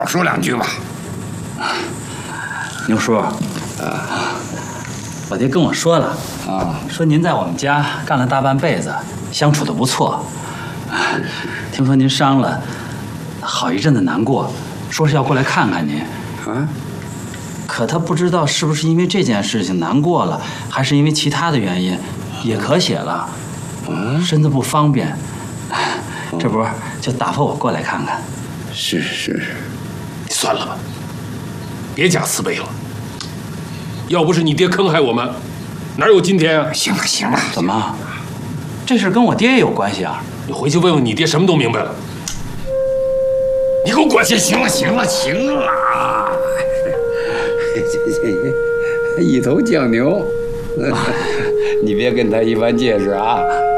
说两句吧。 牛叔，我爹跟我说了说您在我们家干了大半辈子，相处的不错。听说您伤了，好一阵子难过，说是要过来看看您。可他不知道是不是因为这件事情难过了，还是因为其他的原因，也咳血了，身子不方便，这不就打发我过来看看。 是， 算了吧，别假慈悲了。要不是你爹坑害我们，哪有今天啊？ 行了， 怎么？这事跟我爹也有关系啊？ 你回去问问你爹，什么都明白了。你给我滚！ 行了，这一头犟牛，你别跟他一般见识啊！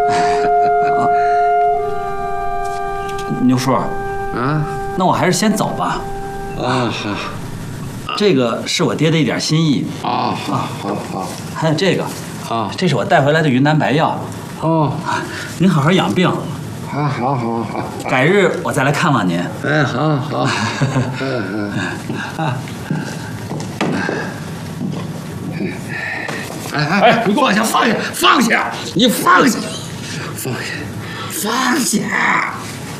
牛叔啊， 那我还是先走吧。 好。 这个是我爹的一点心意好。 还有这个这是我带回来的云南白药。您好好养病。 好。 改日我再来看望您。 好。哎，你给我放下！你放下！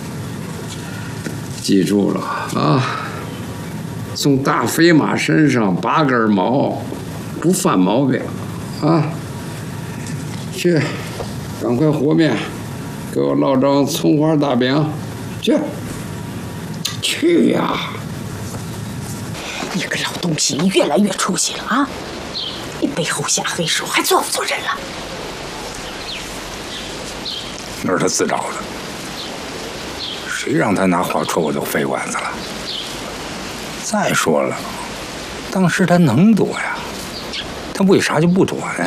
记住了啊！从大飞马身上拔根毛，不犯毛病啊！去，赶快和面，给我烙张葱花大饼，去呀！ 你个老东西，你越来越出息了啊！你背后下黑手，还做不做人了？ 那是他自找的，谁让他拿话戳我走肺管子了？再说了，当时他能躲呀，他为啥就不躲呢？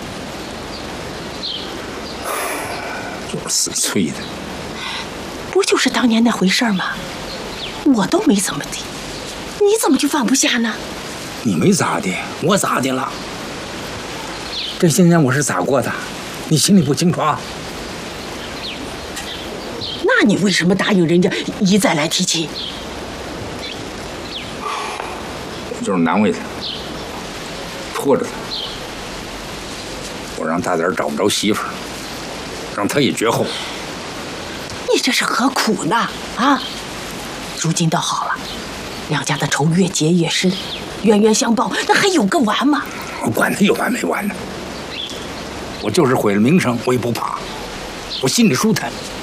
就是死催的。 不就是当年那回事吗？我都没怎么地，你怎么就放不下呢？ 你没咋的，我咋的了？这些年我是咋过的，你心里不清楚啊？ 那你为什么答应人家一再来提亲？ 我就是难为他，拖着他，我让大点找不着媳妇儿，让他也绝后。 你这是何苦呢？啊！如今倒好了，两家的仇越结越深，冤冤相报，那还有个完吗？ 我管他有完没完呢！我就是毁了名声，我也不怕，我心里舒坦。